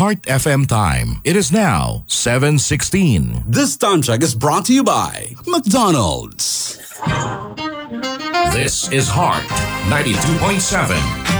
Heart FM time. It is now 7:16. This time check is brought to you by McDonald's. This is Heart 92.7.